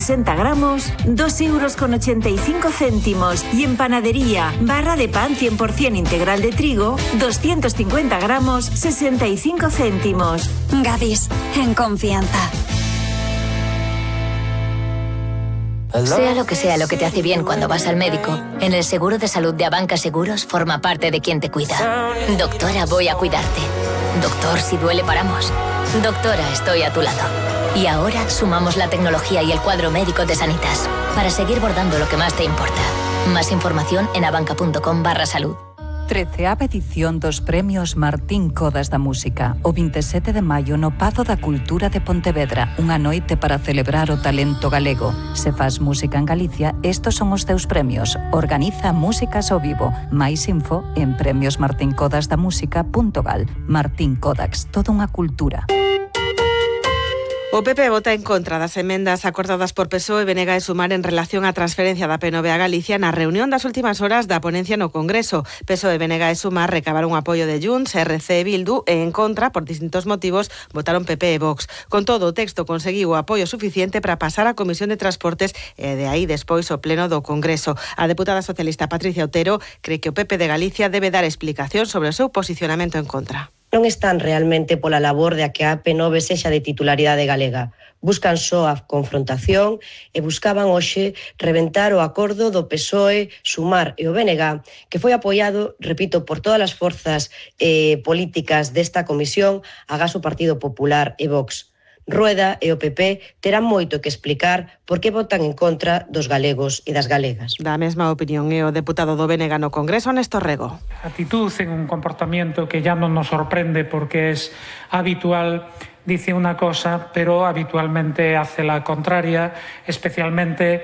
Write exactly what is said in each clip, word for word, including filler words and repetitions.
sesenta gramos, dos euros con ochenta y cinco céntimos. Y en panadería, barra de pan cien por ciento integral de trigo, doscientos cincuenta gramos, sesenta y cinco céntimos. Gadis, en confianza. Sea lo que sea lo que te hace bien cuando vas al médico, en el seguro de salud de Abanca Seguros forma parte de quien te cuida. Doctora, voy a cuidarte. Doctor, si duele paramos. Doctora, estoy a tu lado. Y ahora sumamos la tecnología y el cuadro médico de Sanitas para seguir bordando lo que más te importa. Más información en abanca.com barra salud. treceava edición dos Premios Martín Codas da Música, o vinte e sete de maio no Pazo da Cultura de Pontevedra, unha noite para celebrar o talento galego. Se faz música en Galicia, estos son os teus premios. Organiza Músicas ao Vivo. Mais info en premios martín codas da música punto gal. Martín Codax, toda unha cultura. O P P vota en contra das emendas acordadas por P S O E, B N G e Sumar en relación á transferencia da P N V a Galicia na reunión das últimas horas da ponencia no Congreso. P S O E, B N G e Sumar recabaron apoio de Junts, R C e Bildu e en contra, por distintos motivos, votaron P P e Vox. Con todo, o texto conseguiu o apoio suficiente para pasar á Comisión de Transportes e de aí despois o Pleno do Congreso. A deputada socialista Patricia Otero cree que o P P de Galicia debe dar explicación sobre o seu posicionamento en contra. Non están realmente pola labor de a que a P N V sexa de titularidade galega. Buscan só a confrontación e buscaban hoxe reventar o acordo do P S O E, Sumar e o B N G, que foi apoiado, repito, por todas as forzas eh, políticas desta comisión, agás o Partido Popular e Vox. Rueda e o P P terán moito que explicar por que votan en contra dos galegos e das galegas. Da mesma opinión é o deputado do B N G no Congreso, Néstor Rego. Actitud en un comportamiento que ya no nos sorprende porque es habitual, dice una cosa, pero habitualmente hace la contraria, especialmente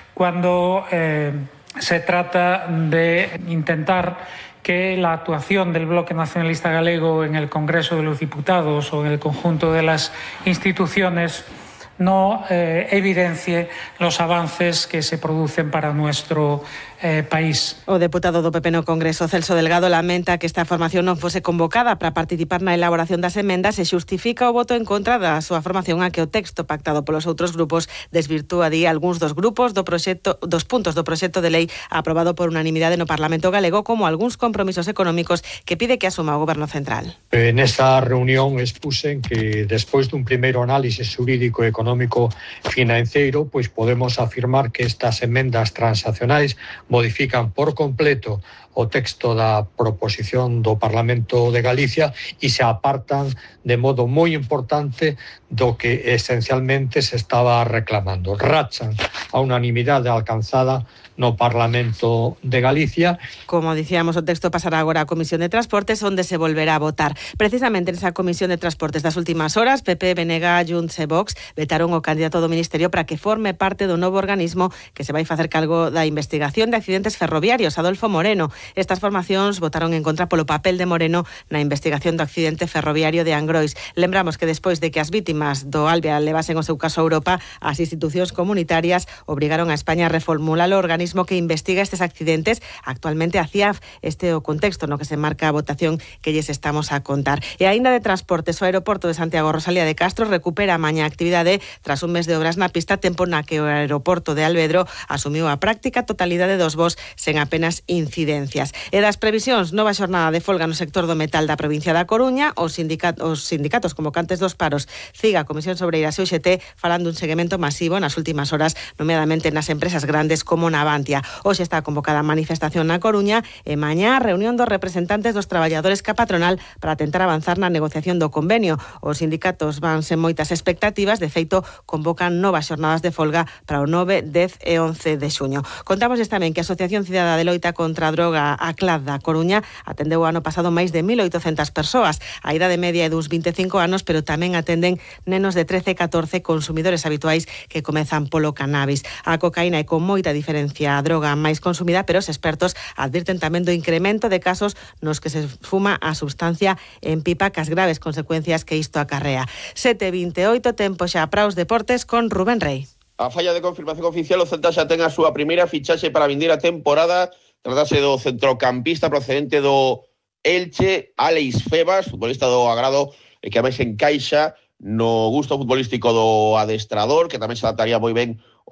cuando eh, se trata de intentar que la actuación del Bloque Nacionalista Galego en el Congreso de los Diputados o en el conjunto de las instituciones no eh, evidencie los avances que se producen para nuestro eh, país. O deputado do P P no Congreso, Celso Delgado, lamenta que esta formación non fose convocada para participar na elaboración das emendas e xustifica o voto en contra da súa formación a que o texto pactado polos outros grupos desvirtúa di algúns dos grupos do proxecto, dos puntos do proxecto de lei aprobado por unanimidade no Parlamento galego, como algúns compromisos económicos que pide que asuma o Goberno Central. En esta reunión expusen que despois dun primeiro análisis xurídico e económico económico financeiro, pois podemos afirmar que estas emendas transaccionais modifican por completo o texto da proposición do Parlamento de Galicia e se apartan de modo moi importante do que esencialmente se estaba reclamando. Rachan a unanimidade alcanzada no Parlamento de Galicia. Como dicíamos, o texto pasará agora á Comisión de Transportes, onde se volverá a votar. Precisamente nesa Comisión de Transportes das últimas horas, P P, B N G, Junts e Vox vetaron o candidato do Ministerio para que forme parte do novo organismo que se vai facer cargo da investigación de accidentes ferroviarios, Adolfo Moreno. Estas formacións votaron en contra polo papel de Moreno na investigación do accidente ferroviario de Angrois. Lembramos que despois de que as vítimas do Albia levasen o seu caso a Europa, as institucións comunitarias obrigaron a España a reformular o organismo que investiga estes accidentes. Actualmente a C I A F, este é o contexto no que se marca a votación que lles estamos a contar. E aínda de transportes, o aeroporto de Santiago Rosalía de Castro recupera a mañá actividade tras un mes de obras na pista, tempo na que o aeroporto de Alvedro asumiu a práctica totalidade dos voos sen apenas incidencias. E das previsións, nova xornada de folga no sector do metal da provincia da Coruña, os sindicatos, os sindicatos convocantes dos paros CIGA, Comisión Sobreiras e U X T falando un seguimento masivo nas últimas horas, nomeadamente nas empresas grandes como Navantia. Hoxe está convocada a manifestación na Coruña e mañá reunión dos representantes dos traballadores ca patronal para tentar avanzar na negociación do convenio. Os sindicatos van sen moitas expectativas, de feito convocan novas xornadas de folga para o nove, dez e once de xuño. Contamos tamén que a Asociación Cidadá de Loita contra a Droga, a C L A D da Coruña, atendeu o ano pasado máis de mil oitocentas persoas. A idade media é dos vinte e cinco anos, pero tamén atenden nenos de trece e catorce consumidores habituais que comezan polo cannabis. A cocaína é con moita diferencia a droga máis consumida, pero os expertos advirten tamén do incremento de casos nos que se fuma a substancia en pipa, cas graves consecuencias que isto acarrea. sete e vinte e oito, tempo xa para os deportes con Rubén Rey. A falla de confirmación oficial, o Celta xa ten a súa primeira fichaxe para a vindeira temporada. Tratase do centrocampista procedente do Elche, Alex Febas, futbolista do agrado e que ademais encaixa no gusto futbolístico do adestrador, que tamén se adaptaría moi ben